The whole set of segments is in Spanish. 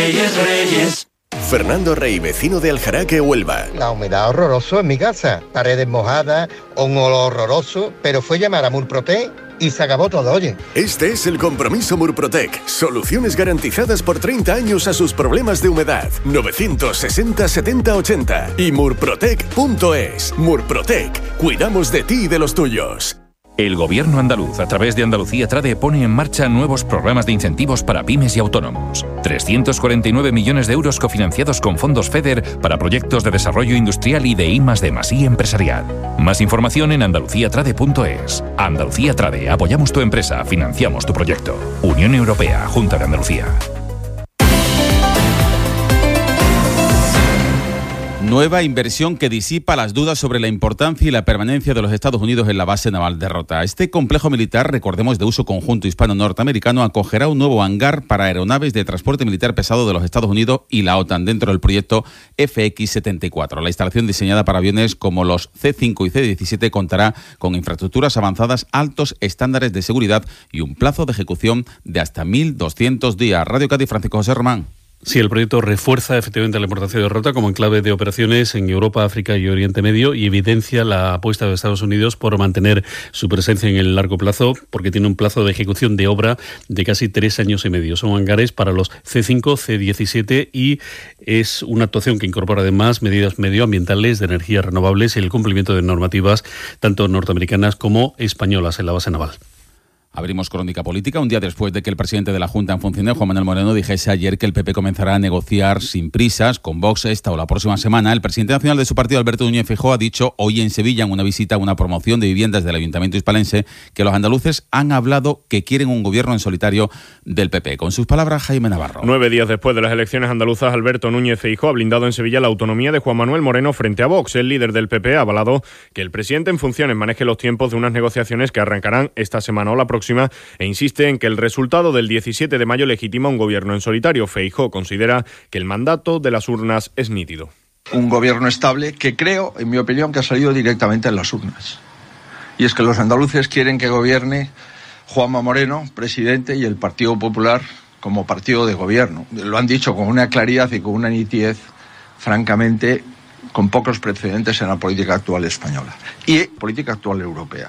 Reyes, Reyes. Fernando Rey, vecino de Aljaraque, Huelva. La humedad horroroso en mi casa, paredes mojadas, un olor horroroso, pero fue llamar a Murprotec y se acabó todo, oye. Este es el compromiso Murprotec. Soluciones garantizadas por 30 años a sus problemas de humedad. 960 70 80 y murprotec.es. Murprotec. Cuidamos de ti y de los tuyos. El Gobierno andaluz, a través de Andalucía Trade, pone en marcha nuevos programas de incentivos para pymes y autónomos. 349 millones de euros cofinanciados con fondos FEDER para proyectos de desarrollo industrial y de I+D+I empresarial. Más información en andaluciatrade.es. Andalucía Trade, apoyamos tu empresa, financiamos tu proyecto. Unión Europea, Junta de Andalucía. Nueva inversión que disipa las dudas sobre la importancia y la permanencia de los Estados Unidos en la base naval de Rota. Este complejo militar, recordemos, de uso conjunto hispano-norteamericano, acogerá un nuevo hangar para aeronaves de transporte militar pesado de los Estados Unidos y la OTAN dentro del proyecto FX-74. La instalación, diseñada para aviones como los C-5 y C-17, contará con infraestructuras avanzadas, altos estándares de seguridad y un plazo de ejecución de hasta 1.200 días. Radio Cádiz, Francisco José Román. Sí, el proyecto refuerza efectivamente la importancia de Rota como enclave de operaciones en Europa, África y Oriente Medio y evidencia la apuesta de Estados Unidos por mantener su presencia en el largo plazo, porque tiene un plazo de ejecución de obra de casi 3 años y medio. Son hangares para los C-5, C-17 y es una actuación que incorpora además medidas medioambientales, de energías renovables y el cumplimiento de normativas tanto norteamericanas como españolas en la base naval. Abrimos crónica política un día después de que el presidente de la Junta en funciones, Juan Manuel Moreno, dijese ayer que el PP comenzará a negociar sin prisas con Vox esta o la próxima semana. El presidente nacional de su partido, Alberto Núñez Feijóo, ha dicho hoy en Sevilla, en una visita a una promoción de viviendas del Ayuntamiento hispalense, que los andaluces han hablado que quieren un gobierno en solitario del PP. Con sus palabras, Jaime Navarro. 9 días después de las elecciones andaluzas, Alberto Núñez Feijóo ha blindado en Sevilla la autonomía de Juan Manuel Moreno frente a Vox. El líder del PP ha avalado que el presidente en funciones maneje los tiempos de unas negociaciones que arrancarán esta semana o la próxima e insiste en que el resultado del 17 de mayo legitima un gobierno en solitario. Feijóo considera que el mandato de las urnas es nítido. Un gobierno estable que creo, en mi opinión, que ha salido directamente en las urnas. Y es que los andaluces quieren que gobierne Juanma Moreno, presidente, y el Partido Popular como partido de gobierno. Lo han dicho con una claridad y con una nitidez, francamente, con pocos precedentes en la política actual española y política actual europea.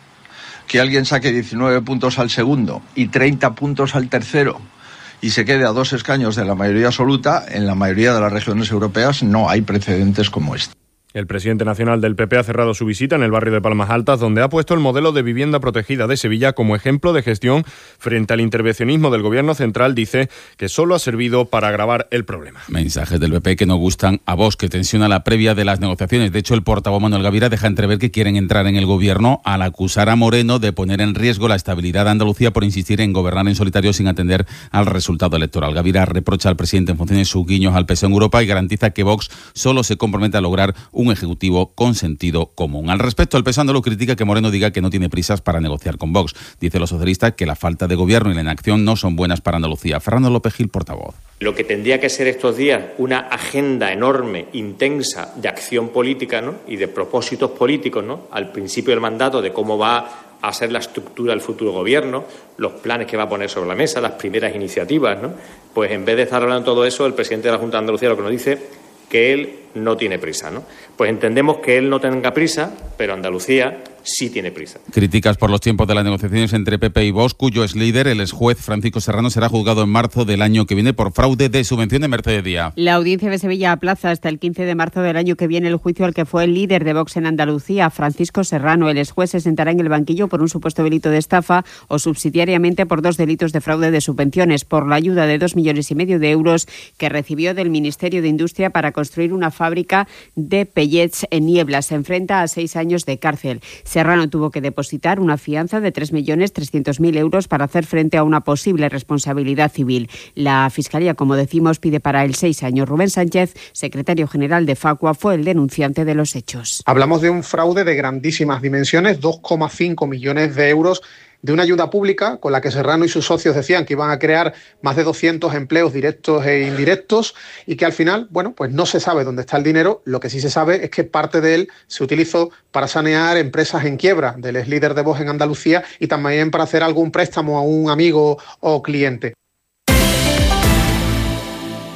Que alguien saque 19 puntos al segundo y 30 puntos al tercero y se quede a 2 escaños de la mayoría absoluta, en la mayoría de las regiones europeas no hay precedentes como este. El presidente nacional del PP ha cerrado su visita en el barrio de Palmas Altas, donde ha puesto el modelo de vivienda protegida de Sevilla como ejemplo de gestión frente al intervencionismo del gobierno central. Dice que solo ha servido para agravar el problema. Mensajes del PP que no gustan a Vox, que tensiona la previa de las negociaciones. De hecho, el portavoz Manuel Gavira deja entrever que quieren entrar en el gobierno al acusar a Moreno de poner en riesgo la estabilidad de Andalucía por insistir en gobernar en solitario sin atender al resultado electoral. Gavira reprocha al presidente en funciones sus guiños al PSOE en Europa y garantiza que Vox solo se compromete a lograr un ejecutivo con sentido común. Al respecto, el PSOE andaluz critica que Moreno diga que no tiene prisas para negociar con Vox. Dice los socialistas que la falta de gobierno y la inacción no son buenas para Andalucía. Fernando López Gil, portavoz. Lo que tendría que ser estos días una agenda enorme, intensa, de acción política, ¿no?, y de propósitos políticos, ¿no?, al principio del mandato, de cómo va a ser la estructura del futuro gobierno, los planes que va a poner sobre la mesa, las primeras iniciativas, ¿no? Pues en vez de estar hablando de todo eso, el presidente de la Junta de Andalucía lo que nos dice que él no tiene prisa, ¿no? Pues entendemos que él no tenga prisa, pero Andalucía sí tiene prisa. Críticas por los tiempos de las negociaciones entre PP y Vox, cuyo ex líder, el ex juez Francisco Serrano, será juzgado en marzo del año que viene por fraude de subvenciones. Mercedes Díaz. La audiencia de Sevilla aplaza hasta el 15 de marzo del año que viene el juicio al que fue el líder de Vox en Andalucía, Francisco Serrano. El ex juez se sentará en el banquillo por un supuesto delito de estafa o subsidiariamente por 2 delitos de fraude de subvenciones, por la ayuda de 2,5 millones de euros que recibió del Ministerio de Industria para construir una fábrica de pellets en Niebla. Se enfrenta a 6 años de cárcel. Serrano tuvo que depositar una fianza de 3.300.000 euros para hacer frente a una posible responsabilidad civil. La Fiscalía, como decimos, pide para él 6 años. Rubén Sánchez, secretario general de Facua, fue el denunciante de los hechos. Hablamos de un fraude de grandísimas dimensiones, 2,5 millones de euros de una ayuda pública con la que Serrano y sus socios decían que iban a crear más de 200 empleos directos e indirectos y que al final, bueno, pues no se sabe dónde está el dinero. Lo que sí se sabe es que parte de él se utilizó para sanear empresas en quiebra del ex líder de Vox en Andalucía y también para hacer algún préstamo a un amigo o cliente.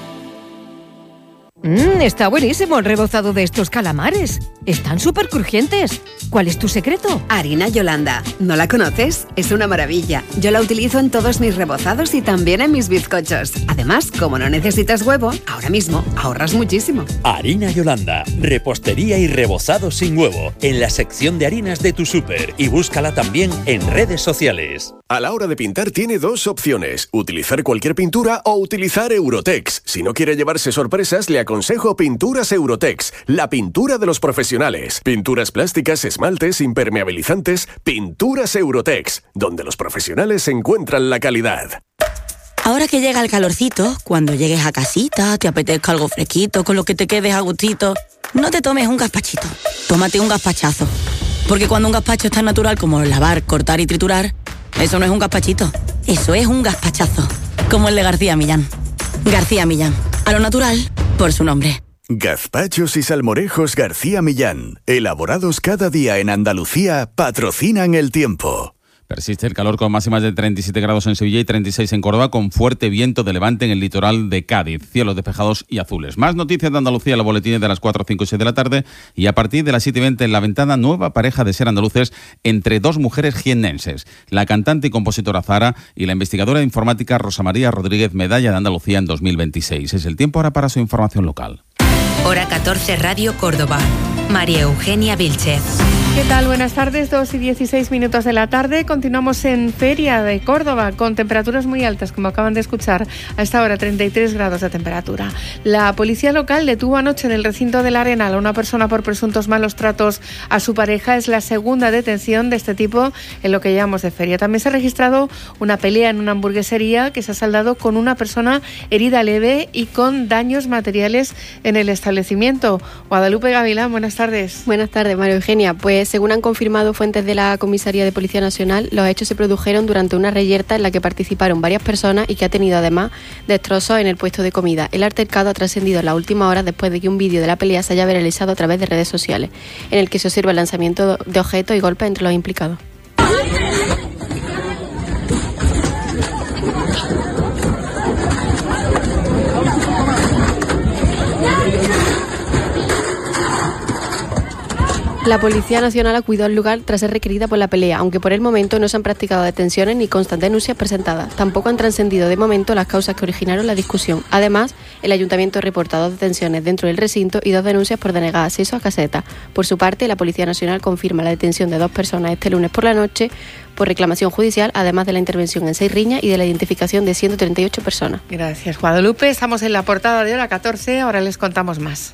Está buenísimo el rebozado de estos calamares. Están súper crujientes. ¿Cuál es tu secreto? Harina Yolanda. ¿No la conoces? Es una maravilla. Yo la utilizo en todos mis rebozados y también en mis bizcochos. Además, como no necesitas huevo, ahora mismo ahorras muchísimo. Harina Yolanda. Repostería y rebozado sin huevo. En la sección de harinas de tu súper. Y búscala también en redes sociales. A la hora de pintar tiene dos opciones. Utilizar cualquier pintura o utilizar Eurotex. Si no quiere llevarse sorpresas, le aconsejo Pinturas Eurotex. La pintura de los profesionales. Pinturas plásticas, esmaltes, impermeabilizantes. Pinturas Eurotex. Donde los profesionales encuentran la calidad. Ahora que llega el calorcito, cuando llegues a casita, te apetezca algo fresquito, con lo que te quedes a gustito, no te tomes un gazpachito. Tómate un gazpachazo. Porque cuando un gazpacho es tan natural como lavar, cortar y triturar, eso no es un gazpachito, eso es un gazpachazo. Como el de García Millán. García Millán. A lo natural, por su nombre. Gazpachos y salmorejos García Millán. Elaborados cada día en Andalucía, patrocinan el tiempo. Persiste el calor con máximas de 37 grados en Sevilla y 36 en Córdoba, con fuerte viento de levante en el litoral de Cádiz. Cielos despejados y azules. Más noticias de Andalucía en los boletines de las 4, 5 y 6 de la tarde. Y a partir de las 7 y 20 en La Ventana, nueva pareja de ser andaluces entre dos mujeres jiennenses. La cantante y compositora Zara y la investigadora de informática Rosa María Rodríguez, medalla de Andalucía en 2026. Es el tiempo ahora para su información local. Hora 14, Radio Córdoba. María Eugenia Vilchez. ¿Qué tal? Buenas tardes, 2 y 16 minutos de la tarde. Continuamos en Feria de Córdoba con temperaturas muy altas, como acaban de escuchar. A esta hora 33 grados de temperatura. La policía local detuvo anoche en el recinto del Arenal a una persona por presuntos malos tratos a su pareja. Es la segunda detención de este tipo en lo que llevamos de feria. También se ha registrado una pelea en una hamburguesería que se ha saldado con una persona herida leve y con daños materiales en el establecimiento. Guadalupe Gavilán, buenas tardes. Buenas tardes, María Eugenia. Pues según han confirmado fuentes de la Comisaría de Policía Nacional, los hechos se produjeron durante una reyerta en la que participaron varias personas y que ha tenido además destrozos en el puesto de comida. El altercado ha trascendido en la última hora después de que un vídeo de la pelea se haya viralizado a través de redes sociales, en el que se observa el lanzamiento de objetos y golpes entre los implicados. La Policía Nacional acudió al lugar tras ser requerida por la pelea, aunque por el momento no se han practicado detenciones ni constan denuncias presentadas. Tampoco han trascendido de momento las causas que originaron la discusión. Además, el Ayuntamiento reporta 2 detenciones dentro del recinto y 2 denuncias por denegado acceso a casetas. Por su parte, la Policía Nacional confirma la detención de 2 personas este lunes por la noche por reclamación judicial, además de la intervención en 6 riñas y de la identificación de 138 personas. Gracias, Guadalupe. Estamos en la portada de Hora 14, ahora les contamos más.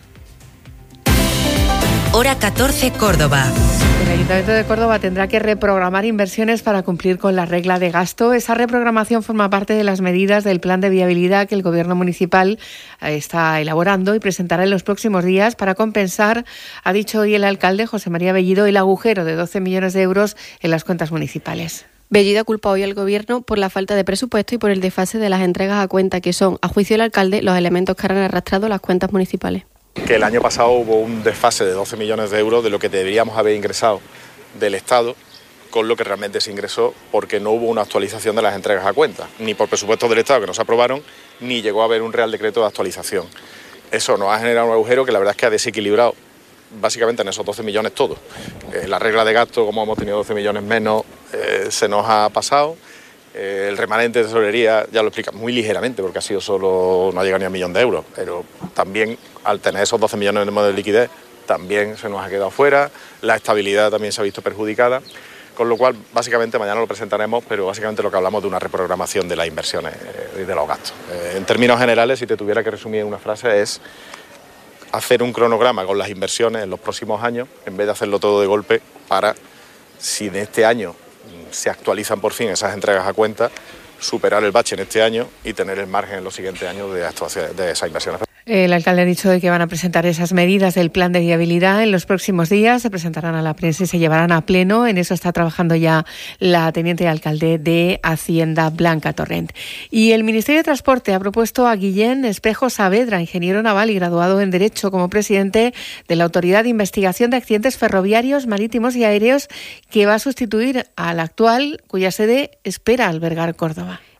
Hora 14, Córdoba. El Ayuntamiento de Córdoba tendrá que reprogramar inversiones para cumplir con la regla de gasto. Esa reprogramación forma parte de las medidas del plan de viabilidad que el Gobierno municipal está elaborando y presentará en los próximos días para compensar, ha dicho hoy el alcalde José María Bellido, el agujero de 12 millones de euros en las cuentas municipales. Bellido culpa hoy al Gobierno por la falta de presupuesto y por el desfase de las entregas a cuenta, que son, a juicio del alcalde, los elementos que han arrastrado las cuentas municipales. Que el año pasado hubo un desfase de 12 millones de euros de lo que deberíamos haber ingresado del Estado con lo que realmente se ingresó, porque no hubo una actualización de las entregas a cuenta, ni por presupuestos del Estado que no se aprobaron, ni llegó a haber un Real Decreto de actualización. Eso nos ha generado un agujero que la verdad es que ha desequilibrado básicamente en esos 12 millones todo. La regla de gasto, como hemos tenido 12 millones menos, se nos ha pasado. El remanente de tesorería, ya lo explica muy ligeramente, porque ha sido solo, no ha llegado ni a 1 millón de euros, pero también al tener esos 12 millones de liquidez, también se nos ha quedado fuera, la estabilidad también se ha visto perjudicada, con lo cual básicamente mañana lo presentaremos, pero básicamente lo que hablamos de una reprogramación de las inversiones y de los gastos. En términos generales, si te tuviera que resumir en una frase, es hacer un cronograma con las inversiones en los próximos años, en vez de hacerlo todo de golpe, para, si en este año se actualizan por fin esas entregas a cuenta, superar el bache en este año y tener el margen en los siguientes años de esas inversiones. El alcalde ha dicho hoy que van a presentar esas medidas del plan de viabilidad en los próximos días, se presentarán a la prensa y se llevarán a pleno. En eso está trabajando ya la teniente alcalde de Hacienda, Blanca Torrent. Y el Ministerio de Transporte ha propuesto a Guillén Espejo Saavedra, ingeniero naval y graduado en Derecho, como presidente de la Autoridad de Investigación de Accidentes Ferroviarios, Marítimos y Aéreos, que va a sustituir al actual, cuya sede espera albergar Córdoba.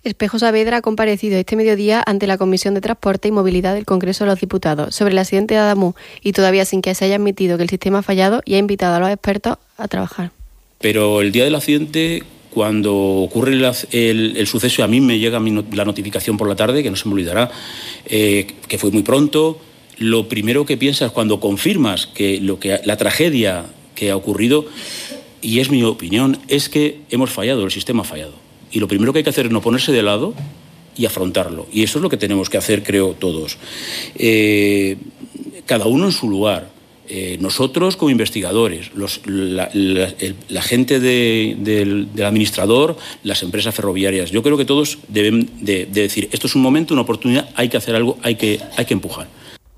Espejo Saavedra ha comparecido este mediodía ante la Comisión de Transporte y Movilidad del Congreso de los Diputados sobre el accidente de Adamuz y todavía sin que se haya admitido que el sistema ha fallado, y ha invitado a los expertos a trabajar. Pero el día del accidente, cuando ocurre el suceso, a mí me llega la notificación por la tarde, que no se me olvidará, que fue muy pronto. Lo primero que piensas cuando confirmas que la tragedia que ha ocurrido, y es mi opinión, es que hemos fallado, el sistema ha fallado. Y lo primero que hay que hacer es no ponerse de lado y afrontarlo. Y eso es lo que tenemos que hacer, creo, todos. Cada uno en su lugar. Nosotros como investigadores, la gente del administrador, las empresas ferroviarias. Yo creo que todos deben de decir, esto es un momento, una oportunidad, hay que hacer algo, hay que empujar.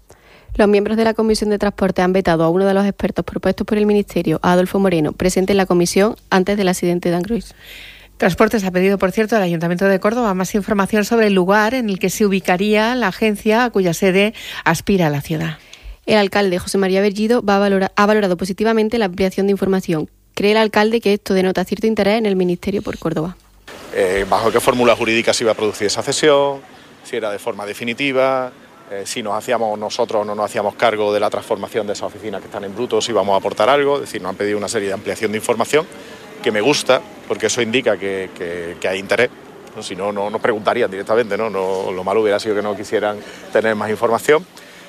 Los miembros de la Comisión de Transporte han vetado a uno de los expertos propuestos por el Ministerio, a Adolfo Moreno, presente en la comisión antes del accidente de Angrois. Transportes ha pedido, por cierto, al Ayuntamiento de Córdoba más información sobre el lugar en el que se ubicaría la agencia a cuya sede aspira la ciudad. El alcalde, José María Bellido, ha valorado positivamente la ampliación de información. Cree el alcalde que esto denota cierto interés en el Ministerio por Córdoba. ¿Bajo qué fórmula jurídica se iba a producir esa cesión? Si era de forma definitiva, si nos hacíamos nosotros o no nos hacíamos cargo de la transformación de esas oficinas que están en bruto, si íbamos a aportar algo. Es decir, nos han pedido una serie de ampliación de información que me gusta, porque eso indica que hay interés. ¿No? Si no, no nos preguntarían directamente, ¿no? Lo malo hubiera sido que no quisieran tener más información,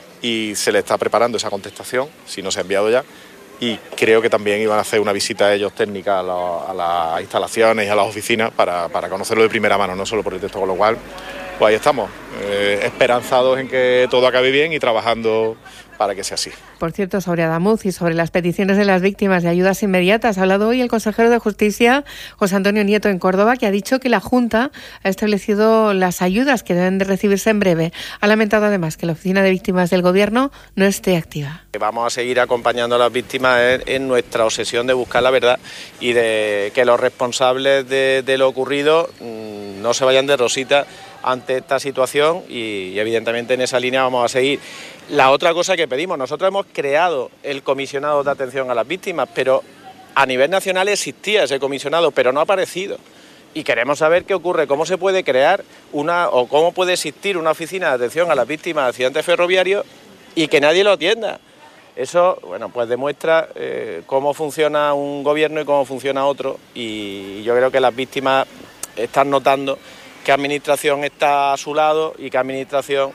y se le está preparando esa contestación, si no se ha enviado ya, y creo que también iban a hacer una visita a ellos técnica a las instalaciones y a las oficinas para conocerlo de primera mano, no solo por el texto, con lo cual pues ahí estamos, esperanzados en que todo acabe bien y trabajando para que sea así. Por cierto, sobre Adamuz y sobre las peticiones de las víctimas de ayudas inmediatas, ha hablado hoy el consejero de Justicia, José Antonio Nieto, en Córdoba, que ha dicho que la Junta ha establecido las ayudas que deben de recibirse en breve. Ha lamentado además que la Oficina de Víctimas del Gobierno no esté activa. Vamos a seguir acompañando a las víctimas en nuestra obsesión de buscar la verdad y de que los responsables de lo ocurrido no se vayan de rosita ante esta situación, y evidentemente en esa línea vamos a seguir. La otra cosa que pedimos, nosotros hemos creado el comisionado de atención a las víctimas, pero a nivel nacional existía ese comisionado, pero no ha aparecido. Y queremos saber qué ocurre, cómo se puede crear cómo puede existir una oficina de atención a las víctimas de accidentes ferroviarios y que nadie lo atienda. Eso, bueno, pues demuestra cómo funciona un gobierno y cómo funciona otro, y yo creo que las víctimas están notando que Administración está a su lado y que Administración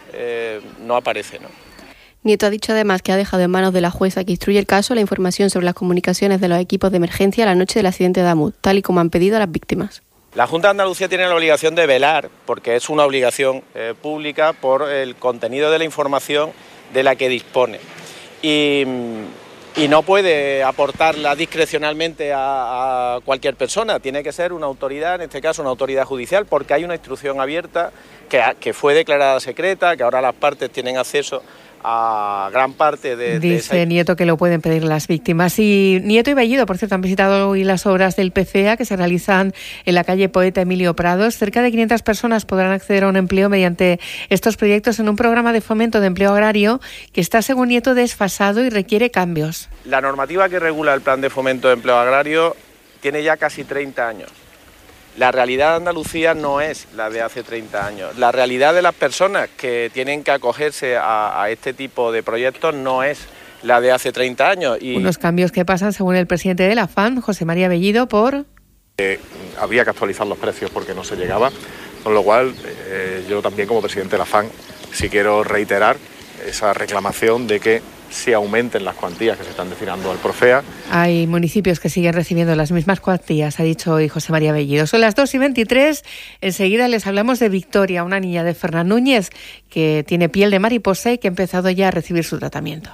no aparece, ¿no? Nieto ha dicho además que ha dejado en manos de la jueza que instruye el caso la información sobre las comunicaciones de los equipos de emergencia la noche del accidente de Adamuz, tal y como han pedido a las víctimas. La Junta de Andalucía tiene la obligación de velar, porque es una obligación pública, por el contenido de la información de la que dispone. Y no puede aportarla discrecionalmente a cualquier persona, tiene que ser una autoridad, en este caso una autoridad judicial, porque hay una instrucción abierta que fue declarada secreta, que ahora las partes tienen acceso a gran parte de Dice Nieto que lo pueden pedir las víctimas. Y Nieto y Bellido, por cierto, han visitado hoy las obras del PCEA que se realizan en la calle Poeta Emilio Prados. Cerca de 500 personas podrán acceder a un empleo mediante estos proyectos en un programa de fomento de empleo agrario que está, según Nieto, desfasado y requiere cambios. La normativa que regula el plan de fomento de empleo agrario tiene ya casi 30 años. La realidad de Andalucía no es la de hace 30 años. La realidad de las personas que tienen que acogerse a este tipo de proyectos no es la de hace 30 años. Unos cambios que pasan, según el presidente de la FAN, José María Bellido, por... Habría que actualizar los precios porque no se llegaba, con lo cual yo también, como presidente de la FAN, sí quiero reiterar esa reclamación de que se aumenten las cuantías que se están destinando al Profea. Hay municipios que siguen recibiendo las mismas cuantías, ha dicho hoy José María Bellido. Son las 2:23, enseguida les hablamos de Victoria, una niña de Fernán Núñez que tiene piel de mariposa y que ha empezado ya a recibir su tratamiento.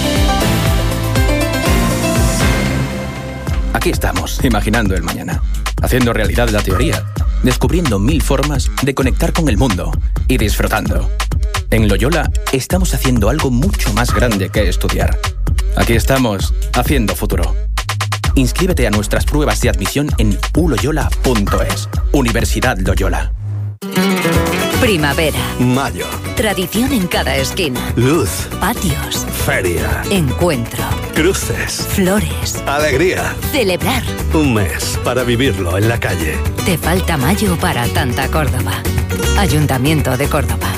Aquí estamos, imaginando el mañana, haciendo realidad la teoría, descubriendo 1000 formas de conectar con el mundo y disfrutando. En Loyola estamos haciendo algo mucho más grande que estudiar. Aquí estamos, haciendo futuro. Inscríbete a nuestras pruebas de admisión en uloyola.es. Universidad Loyola. Primavera. Mayo. Tradición en cada esquina. Luz. Patios. Feria. Encuentro. Cruces. Flores. Alegría. Celebrar. Un mes para vivirlo en la calle. Te falta mayo para tanta Córdoba. Ayuntamiento de Córdoba.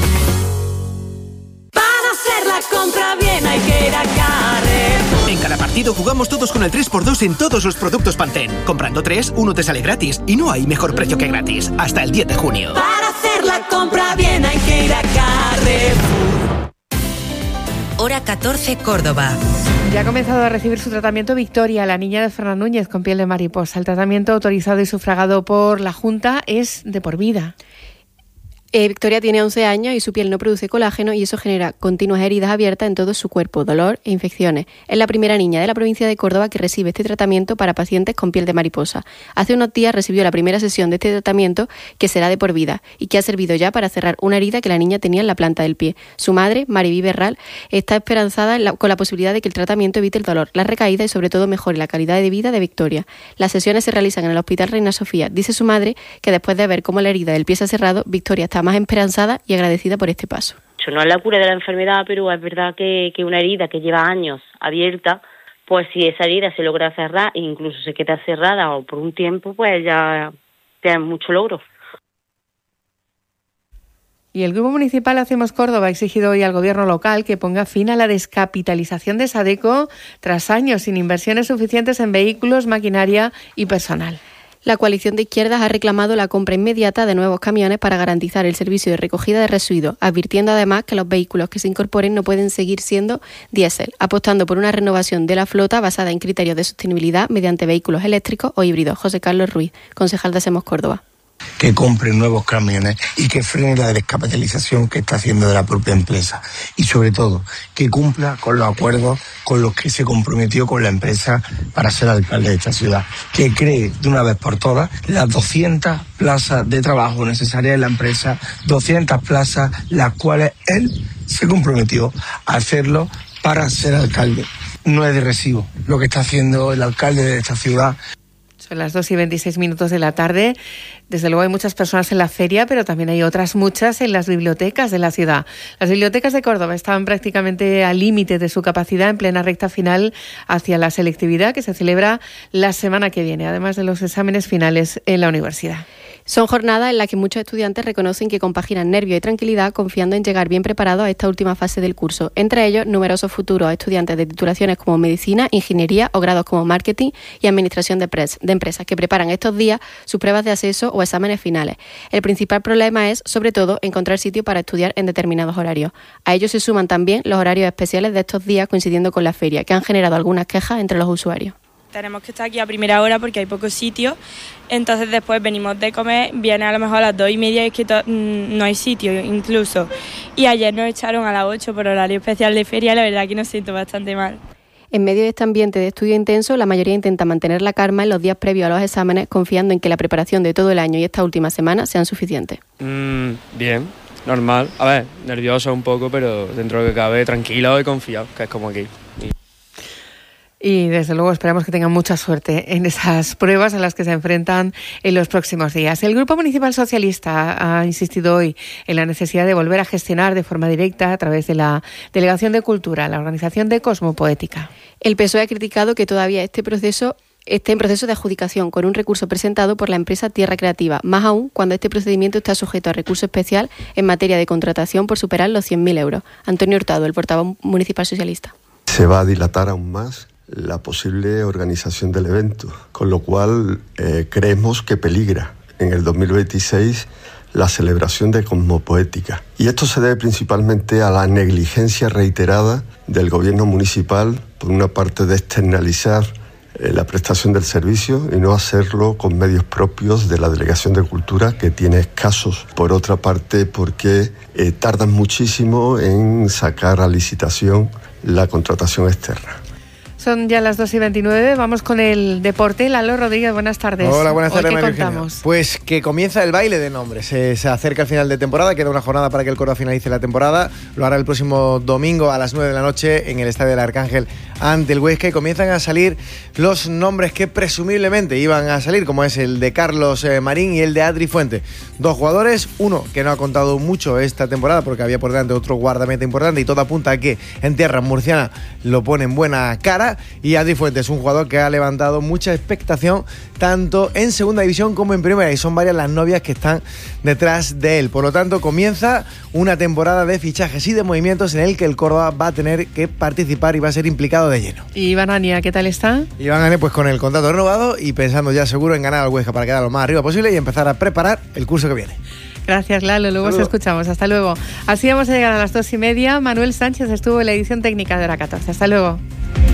Para hacer la compra bien hay que ir a Carrefour. En cada partido jugamos todos con el 3x2 en todos los productos Pantene. Comprando 3, uno te sale gratis. Y no hay mejor precio que gratis. Hasta el 10 de junio. Para hacer la compra bien hay que ir a Carrefour. Hora 14, Córdoba. Ya ha comenzado a recibir su tratamiento Victoria, la niña de Ferran Núñez con piel de mariposa. El tratamiento autorizado y sufragado por la Junta es de por vida. Victoria tiene 11 años y su piel no produce colágeno y eso genera continuas heridas abiertas en todo su cuerpo, dolor e infecciones. Es la primera niña de la provincia de Córdoba que recibe este tratamiento para pacientes con piel de mariposa. Hace unos días recibió la primera sesión de este tratamiento que será de por vida y que ha servido ya para cerrar una herida que la niña tenía en la planta del pie. Su madre, Mariví Berral, está esperanzada con la posibilidad de que el tratamiento evite el dolor, la recaída y sobre todo mejore la calidad de vida de Victoria. Las sesiones se realizan en el Hospital Reina Sofía. Dice su madre que después de ver cómo la herida del pie se ha cerrado, Victoria está más esperanzada y agradecida por este paso. No es la cura de la enfermedad, pero es verdad que una herida que lleva años abierta, pues si esa herida se logra cerrar e incluso se queda cerrada o por un tiempo, pues ya tiene mucho logro. Y el Grupo Municipal Hacemos Córdoba ha exigido hoy al Gobierno local que ponga fin a la descapitalización de Sadeco tras años sin inversiones suficientes en vehículos, maquinaria y personal. La coalición de izquierdas ha reclamado la compra inmediata de nuevos camiones para garantizar el servicio de recogida de residuos, advirtiendo además que los vehículos que se incorporen no pueden seguir siendo diésel, apostando por una renovación de la flota basada en criterios de sostenibilidad mediante vehículos eléctricos o híbridos. José Carlos Ruiz, concejal de Hacemos Córdoba. Que compren nuevos camiones y que frene la descapitalización que está haciendo de la propia empresa. Y sobre todo, que cumpla con los acuerdos con los que se comprometió con la empresa para ser alcalde de esta ciudad. Que cree de una vez por todas las 200 plazas de trabajo necesarias en la empresa, 200 plazas las cuales él se comprometió a hacerlo para ser alcalde. No es de recibo lo que está haciendo el alcalde de esta ciudad. Son las 2:26 de la tarde. Desde luego hay muchas personas en la feria, pero también hay otras muchas en las bibliotecas de la ciudad. Las bibliotecas de Córdoba estaban prácticamente al límite de su capacidad en plena recta final hacia la selectividad que se celebra la semana que viene, además de los exámenes finales en la universidad. Son jornadas en las que muchos estudiantes reconocen que compaginan nervio y tranquilidad confiando en llegar bien preparados a esta última fase del curso. Entre ellos, numerosos futuros estudiantes de titulaciones como medicina, ingeniería o grados como marketing y administración de empresas que preparan estos días sus pruebas de acceso o exámenes finales. El principal problema es, sobre todo, encontrar sitio para estudiar en determinados horarios. A ellos se suman también los horarios especiales de estos días coincidiendo con la feria, que han generado algunas quejas entre los usuarios. Tenemos que estar aquí a primera hora porque hay pocos sitios, entonces después venimos de comer, viene a lo mejor a las 2:30 y es que no hay sitio incluso. Y ayer nos echaron a las 8 por horario especial de feria, la verdad que nos siento bastante mal. En medio de este ambiente de estudio intenso, la mayoría intenta mantener la calma en los días previos a los exámenes, confiando en que la preparación de todo el año y esta última semana sean suficientes. Bien, normal. A ver, nervioso un poco, pero dentro de lo que cabe, tranquilo y confiado, que es como aquí. Y desde luego esperamos que tengan mucha suerte en esas pruebas a las que se enfrentan en los próximos días. El Grupo Municipal Socialista ha insistido hoy en la necesidad de volver a gestionar de forma directa a través de la Delegación de Cultura, la organización de Cosmopoética. El PSOE ha criticado que todavía esté en proceso de adjudicación con un recurso presentado por la empresa Tierra Creativa, más aún cuando este procedimiento está sujeto a recurso especial en materia de contratación por superar los 100.000 euros. Antonio Hurtado, el portavoz municipal socialista. Se va a dilatar aún más la posible organización del evento, con lo cual creemos que peligra en el 2026 la celebración de Cosmopoética. Y esto se debe principalmente a la negligencia reiterada del gobierno municipal, por una parte de externalizar la prestación del servicio y no hacerlo con medios propios de la Delegación de Cultura, que tiene escasos, por otra parte porque tardan muchísimo en sacar a licitación la contratación externa. son ya las 2:29, vamos con el deporte. Lalo Rodríguez, buenas tardes. Hola, buenas tardes, ¿Qué María contamos? Eugenia. Pues que comienza el baile de nombres. Se acerca el final de temporada, queda una jornada para que el Córdoba finalice la temporada. Lo hará el próximo domingo a las 9 de la noche en el Estadio del Arcángel ante el Huesca, y comienzan a salir los nombres que presumiblemente iban a salir, como es el de Carlos Marín y el de Adri Fuentes. Dos jugadores, uno que no ha contado mucho esta temporada porque había por delante otro guardameta importante, y todo apunta a que en tierra murciana lo pone en buena cara, y Adri Fuentes, un jugador que ha levantado mucha expectación tanto en segunda división como en primera, y son varias las novias que están detrás de él. Por lo tanto, comienza una temporada de fichajes y de movimientos en el que el Córdoba va a tener que participar y va a ser implicado de lleno. ¿Y Iván Ania, qué tal está? Iván Ania, pues con el contrato renovado y pensando ya seguro en ganar al Huesca para quedar lo más arriba posible y empezar a preparar el curso que viene. Gracias, Lalo. Luego os escuchamos. Hasta luego. Así vamos a llegar a las 2:30. Manuel Sánchez estuvo en la edición técnica de Hora 14. Hasta luego.